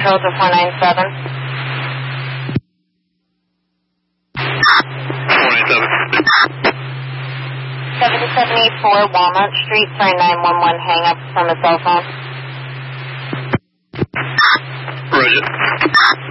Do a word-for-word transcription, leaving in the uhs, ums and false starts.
Delta four nine seven. four nine seven. seventy seventy-four Walnut Street, sorry, nine one one hang up from a cell phone. Roger.